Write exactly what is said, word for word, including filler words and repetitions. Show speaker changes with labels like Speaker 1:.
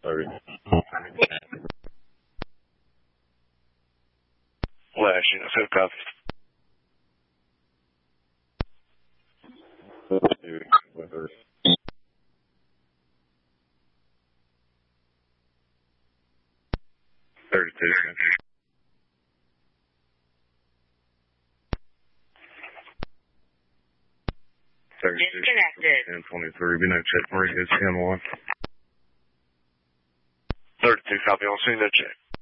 Speaker 1: thirty.
Speaker 2: Last unit, field copy.
Speaker 1: thirty-two, weather. thirty-two. thirty-two.
Speaker 3: Disconnected.
Speaker 1: ten twenty-three, be no check, Marie, it's ten one.
Speaker 2: thirty-two, copy, I'll see you that check.